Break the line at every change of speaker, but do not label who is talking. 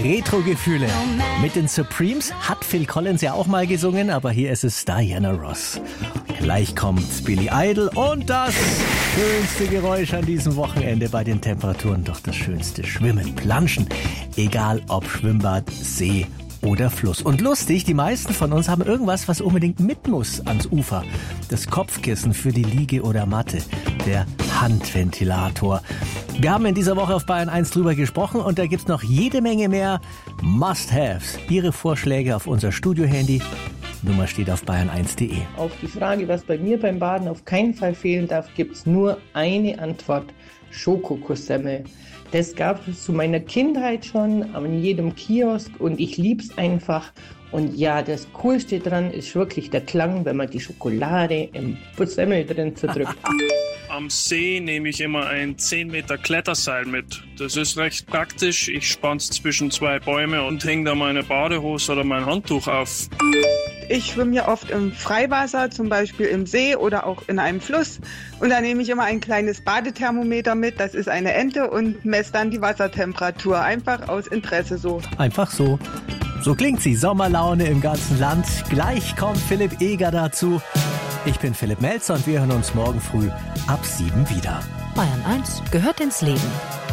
Retro-Gefühle. Mit den Supremes hat Phil Collins ja auch mal gesungen, aber hier ist es Diana Ross. Gleich kommt Billy Idol und das schönste Geräusch an diesem Wochenende bei den Temperaturen. Doch das schönste Schwimmen, Planschen. Egal ob Schwimmbad, See oder Fluss. Und lustig, die meisten von uns haben irgendwas, was unbedingt mit muss ans Ufer. Das Kopfkissen für die Liege oder Matte. Der Handventilator. Wir haben in dieser Woche auf Bayern 1 drüber gesprochen und da gibt's noch jede Menge mehr Must-Haves. Ihre Vorschläge auf unser Studiohandy. Nummer steht auf bayern1.de.
Auf die Frage, was bei mir beim Baden auf keinen Fall fehlen darf, gibt's nur eine Antwort. Schokokussemmel. Das gab es zu meiner Kindheit schon an jedem Kiosk und ich lieb's einfach. Und ja, das Coolste dran ist wirklich der Klang, wenn man die Schokolade im Semmel drin zerdrückt.
Am See nehme ich immer ein 10 Meter Kletterseil mit. Das ist recht praktisch. Ich spann's zwischen zwei Bäume und hänge da meine Badehose oder mein Handtuch auf.
Ich schwimme ja oft im Freiwasser, zum Beispiel im See oder auch in einem Fluss. Und da nehme ich immer ein kleines Badethermometer mit, das ist eine Ente, und messe dann die Wassertemperatur. Einfach aus Interesse so.
Einfach so. So klingt sie, Sommerlaune im ganzen Land. Gleich kommt Philipp Eger dazu. Ich bin Philipp Melzer und wir hören uns morgen früh ab 7 wieder.
Bayern 1 gehört ins Leben.